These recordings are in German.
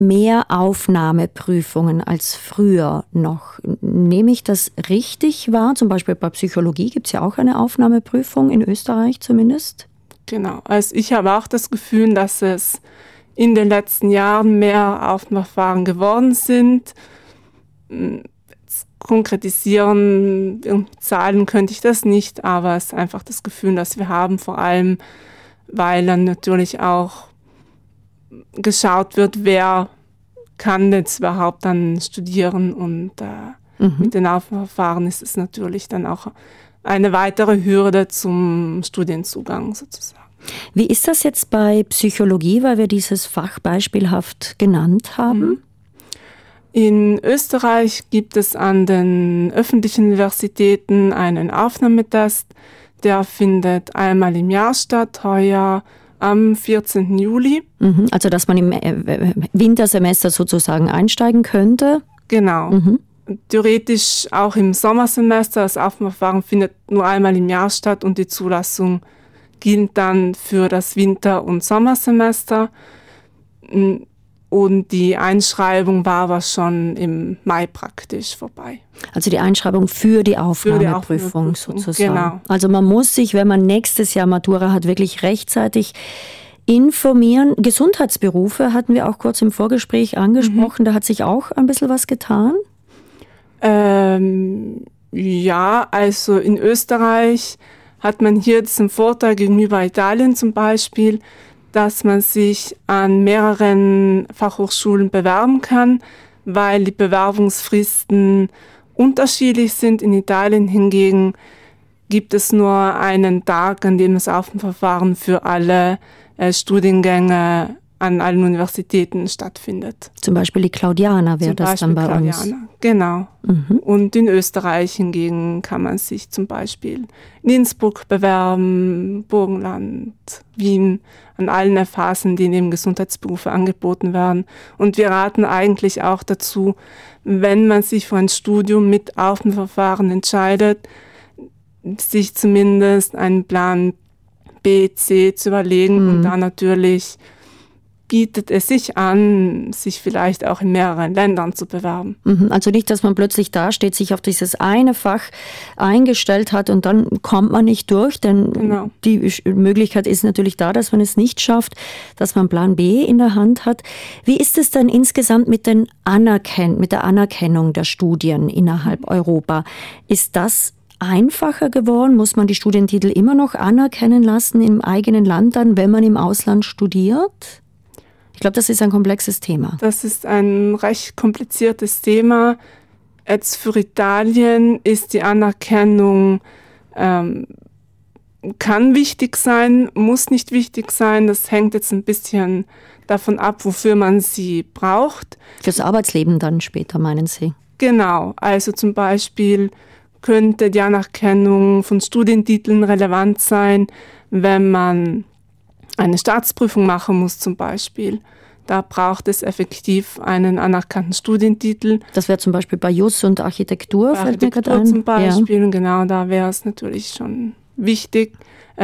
mehr Aufnahmeprüfungen als früher noch. Nehme ich das richtig wahr? Zum Beispiel bei Psychologie gibt es ja auch eine Aufnahmeprüfung, in Österreich zumindest. Genau, also ich habe auch das Gefühl, dass es in den letzten Jahren mehr Aufnahmeverfahren geworden sind. Konkretisieren, in Zahlen könnte ich das nicht, aber es ist einfach das Gefühl, das wir haben, vor allem, weil dann natürlich auch geschaut wird, wer kann jetzt überhaupt dann studieren und mit den Aufnahmeverfahren ist es natürlich dann auch eine weitere Hürde zum Studienzugang sozusagen. Wie ist das jetzt bei Psychologie, weil wir dieses Fach beispielhaft genannt haben? In Österreich gibt es an den öffentlichen Universitäten einen Aufnahmetest, der findet einmal im Jahr statt, heuer am 14. Juli. Also dass man im Wintersemester sozusagen einsteigen könnte? Genau. Theoretisch auch im Sommersemester. Das Aufnahmeverfahren findet nur einmal im Jahr statt und die Zulassung gilt dann für das Winter- und Sommersemester. Und die Einschreibung war aber schon im Mai praktisch vorbei. Also die Einschreibung für die Aufnahmeprüfung sozusagen. Genau. Also man muss sich, wenn man nächstes Jahr Matura hat, wirklich rechtzeitig informieren. Gesundheitsberufe hatten wir auch kurz im Vorgespräch angesprochen. Da hat sich auch ein bisschen was getan? Ja, also in Österreich hat man hier diesen Vorteil gegenüber Italien zum Beispiel, dass man sich an mehreren Fachhochschulen bewerben kann, weil die Bewerbungsfristen unterschiedlich sind. In Italien hingegen gibt es nur einen Tag, an dem das Aufnahmeverfahren für alle Studiengänge an allen Universitäten stattfindet. Zum Beispiel die Claudiana wäre das dann bei uns. Genau. Und in Österreich hingegen kann man sich zum Beispiel in Innsbruck bewerben, Burgenland, Wien, an allen Phasen, die in den Gesundheitsberufe angeboten werden. Und wir raten eigentlich auch dazu, wenn man sich für ein Studium mit Aufnahmeverfahren entscheidet, sich zumindest einen Plan B, C zu überlegen und da natürlich bietet es sich an, sich vielleicht auch in mehreren Ländern zu bewerben. Also nicht, dass man plötzlich dasteht, sich auf dieses eine Fach eingestellt hat und dann kommt man nicht durch, denn die Möglichkeit ist natürlich da, dass man es nicht schafft, dass man Plan B in der Hand hat. Wie ist es denn insgesamt mit der Anerkennung der Studien innerhalb Europa? Ist das einfacher geworden? Muss man die Studientitel immer noch anerkennen lassen im eigenen Land dann, wenn man im Ausland studiert? Ich glaube, das ist ein komplexes Thema. Das ist ein recht kompliziertes Thema. Jetzt für Italien ist die Anerkennung, kann wichtig sein, muss nicht wichtig sein. Das hängt jetzt ein bisschen davon ab, wofür man sie braucht. Fürs Arbeitsleben dann später, meinen Sie? Genau, also zum Beispiel könnte die Anerkennung von Studientiteln relevant sein, wenn man eine Staatsprüfung machen muss zum Beispiel. Da braucht es effektiv einen anerkannten Studientitel. Das wäre zum Beispiel bei Jus und Architektur, fällt mir gerade ein. Zum Beispiel, genau, da wäre es natürlich schon wichtig,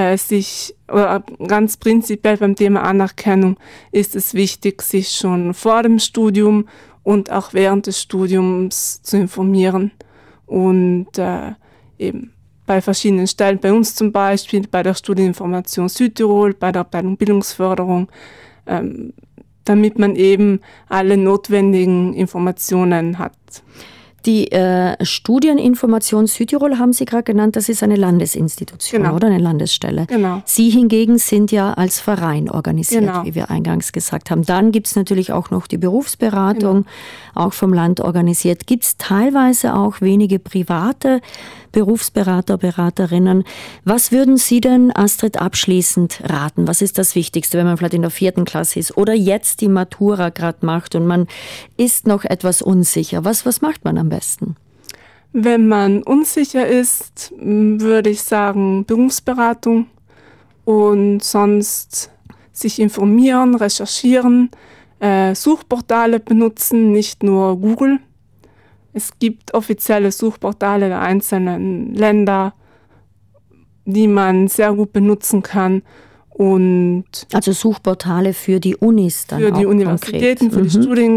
ganz prinzipiell beim Thema Anerkennung ist es wichtig, sich schon vor dem Studium und auch während des Studiums zu informieren und eben bei verschiedenen Stellen, bei uns zum Beispiel, bei der Studieninformation Südtirol, bei der Abteilung Bildungsförderung, damit man eben alle notwendigen Informationen hat. Die Studieninformation Südtirol haben Sie gerade genannt, das ist eine Landesinstitution, genau, oder eine Landesstelle. Genau. Sie hingegen sind ja als Verein organisiert, genau, wie wir eingangs gesagt haben. Dann gibt es natürlich auch noch die Berufsberatung, genau, auch vom Land organisiert. Gibt es teilweise auch wenige private Berufsberater, Beraterinnen. Was würden Sie denn, Astrid, abschließend raten? Was ist das Wichtigste, wenn man vielleicht in der 4. Klasse ist oder jetzt die Matura gerade macht und man ist noch etwas unsicher? Was macht man am besten? Wenn man unsicher ist, würde ich sagen Berufsberatung und sonst sich informieren, recherchieren, Suchportale benutzen, nicht nur Google. Es gibt offizielle Suchportale der einzelnen Länder, die man sehr gut benutzen kann Und also Suchportale für die Unis dann für die Universitäten, für die